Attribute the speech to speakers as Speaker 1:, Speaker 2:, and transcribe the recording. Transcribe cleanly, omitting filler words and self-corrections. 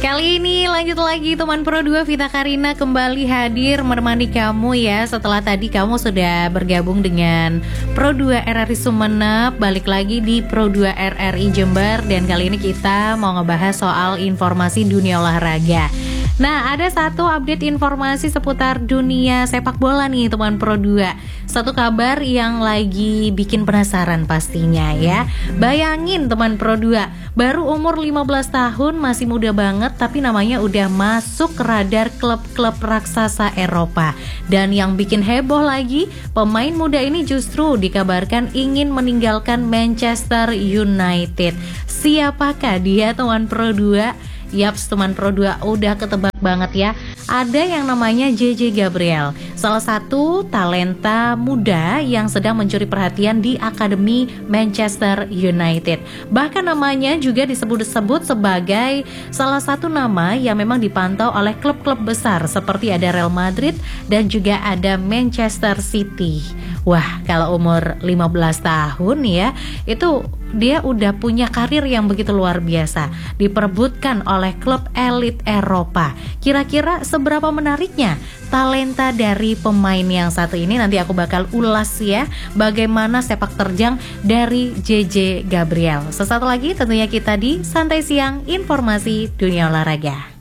Speaker 1: Kali ini lanjut lagi teman Pro 2, Vita Karina kembali hadir menemani kamu ya. Setelah tadi kamu sudah bergabung dengan Pro 2 RRI Sumeneb, balik lagi di Pro 2 RRI Jember. Dan kali ini kita mau ngebahas soal informasi dunia olahraga. Nah, ada satu update informasi seputar dunia sepak bola nih teman Pro 2. Satu kabar yang lagi bikin penasaran pastinya ya. Bayangin teman Pro 2, baru umur 15 tahun, masih muda banget, tapi namanya udah masuk radar klub-klub raksasa Eropa. Dan yang bikin heboh lagi, pemain muda ini justru dikabarkan ingin meninggalkan Manchester United. Siapakah dia teman Pro 2? Yaps, teman Pro 2, udah ketebak banget ya. Ada yang namanya JJ Gabriel, salah satu talenta muda yang sedang mencuri perhatian di Akademi Manchester United. Bahkan namanya juga disebut-sebut sebagai salah satu nama yang memang dipantau oleh klub-klub besar seperti ada Real Madrid dan juga ada Manchester City. Wah, kalau umur 15 tahun ya, itu dia udah punya karir yang begitu luar biasa, diperebutkan oleh klub elit Eropa. Kira-kira seberapa menariknya talenta dari pemain yang satu ini? Nanti aku bakal ulas ya, bagaimana sepak terjang dari JJ Gabriel. Sesaat lagi tentunya kita di Santai Siang Informasi Dunia Olahraga.